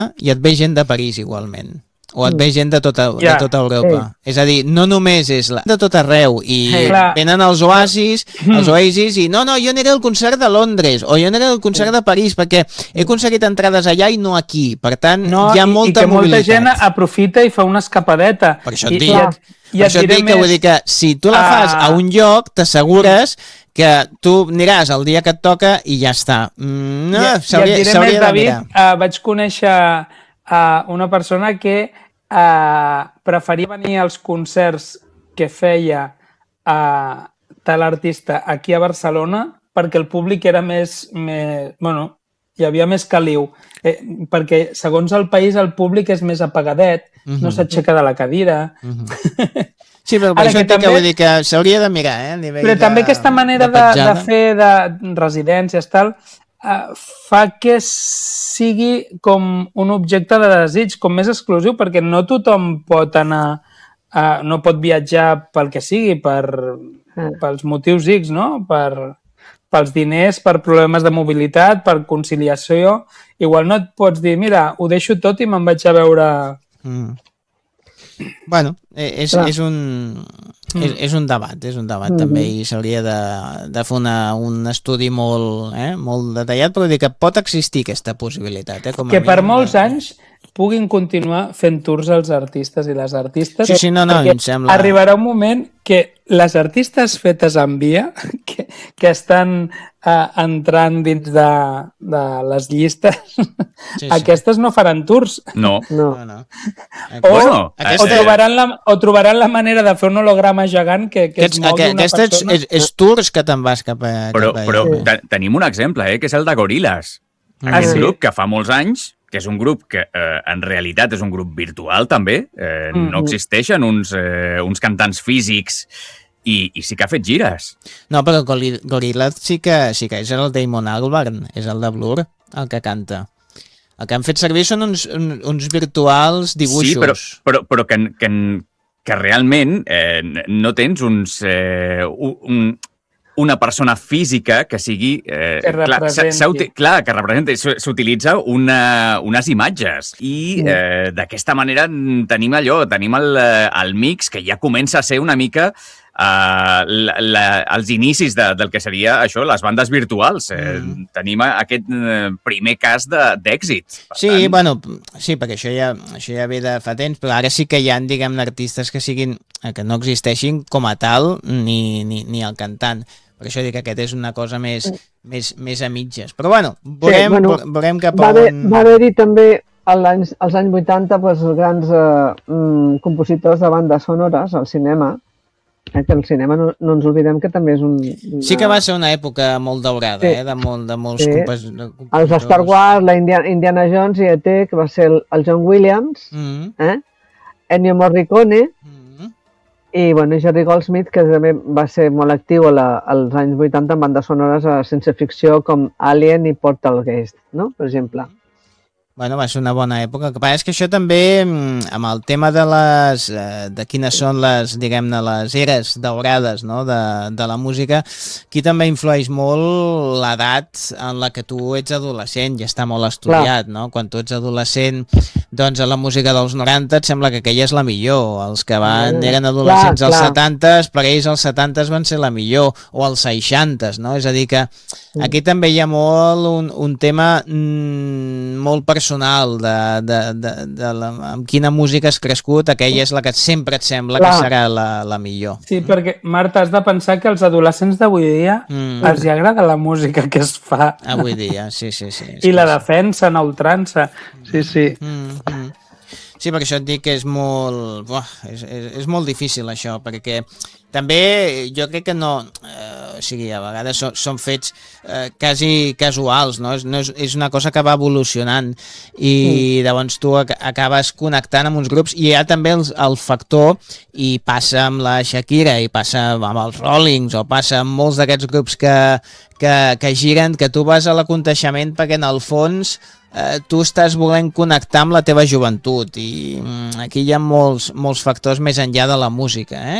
i et ve gent de París igualment. O et ve gent de tota Europa. És a dir, no només és de tot arreu, i venen els oasis, i no, jo aniré al concert de Londres, o jo aniré al concert de París, perquè he aconseguit entrades allà i no aquí. Per tant, hi ha molta mobilitat. I que molta gent aprofita i fa una escapadeta. Per això et dic. Per això et dic que vull dir que si tu la fas a un lloc, t'assegures que tu aniràs el dia que et toca i ja està. S'hauria de mirar. Vaig conèixer una persona que preferia venir als concerts que feia tal artista aquí a Barcelona perquè el públic era més hi havia més caliu, perquè segons el país el públic és més apagadet, no s'aixeca de la cadira. Sí, però per això vull dir que s'hauria de mirar, però també aquesta manera de fer de residències tal fa que sigui com un objecte de desig, com més exclusiu, perquè no tothom pot anar, no pot viatjar pel que sigui, pels motius X, no? Pels diners, per problemes de mobilitat, per conciliació. Igual no et pots dir, mira, ho deixo tot i me'n vaig a veure... Bueno, és un debat també, i s'hauria de fer un estudi molt detallat, però dir que pot existir aquesta possibilitat. Que per molts anys puguin continuar fent tours els artistes i les artistes, perquè arribarà un moment que les artistes fetes en via, que estan entrant dins de les llistes, aquestes no faran tours. No. O trobaran la manera de fer un holograma gegant que es mogui una persona. És tours que te'n vas cap a... Però tenim un exemple, que és el de Gorillaz. Aquest grup que fa molts anys, que és un grup que en realitat és un grup virtual també, no existeixen uns cantants físics i sí que ha fet gires. No, però Gorillaz sí que és el Damon Albarn, és el de Blur, el que canta. El que han fet servir són uns virtuals dibuixos. Sí, però que realment no tens una persona física que sigui... que representi. Que representi. S'utilitza unes imatges. I d'aquesta manera tenim el mix que ja comença a ser una mica els inicis del que seria això, les bandes virtuals. Tenim aquest primer cas d'èxit. Sí, perquè això ja ve de fa temps, però ara sí que hi ha, diguem-ne, artistes que no existeixin com a tal, ni el cantant. Per això dic que aquest és una cosa més a mitges. Però veurem cap a on... Va haver-hi també als anys 80 els grans compositors de bandes sonores al cinema, que el cinema no ens oblidem que també és un... Sí que va ser una època molt daurada, de molts compositors. Els Star Wars, la Indiana Jones i E.T., que va ser el John Williams, Ennio Morricone, i Jerry Goldsmith, que també va ser molt actiu als anys 80 en bandes sonores a ciència ficció com Alien i Poltergeist, no? Per exemple. Va ser una bona època. El que passa és que això també, amb el tema de quines són les, diguem-ne, les eres daurades, no? de la música, aquí també influeix molt l'edat en la que tu ets adolescent, ja està molt estudiat, no? Quan tu ets adolescent, doncs a la música dels 90 et sembla que aquella és la millor. Els que eren adolescents als 70, per ells els 70 van ser la millor, o els 60, no? És a dir que aquí també hi ha molt un tema molt personal amb quina música has crescut, aquella és la que sempre et sembla que serà la millor. Sí, perquè, Marta, has de pensar que als adolescents d'avui dia els agrada la música que es fa. Avui dia, sí. I la defensen a ultrança. Sí. Sí, per això et dic que és molt difícil això, perquè també jo crec que no... a vegades són fets quasi casuals, no? És una cosa que va evolucionant i llavors tu acabes connectant amb uns grups, i hi ha també el factor, i passa amb la Shakira, i passa amb els Rollings, o passa amb molts d'aquests grups que giren, que tu vas a l'aconteixement perquè en el fons tu estàs volent connectar amb la teva joventut, i aquí hi ha molts factors més enllà de la música,